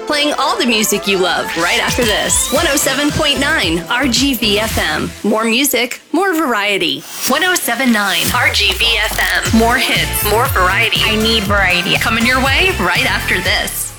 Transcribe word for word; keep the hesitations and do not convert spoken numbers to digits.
Playing all the music you love right after this. one oh seven point nine R G V F M. More music, more variety. one oh seven point nine R G V F M. More hits, more variety. I need variety. Coming your way right after this.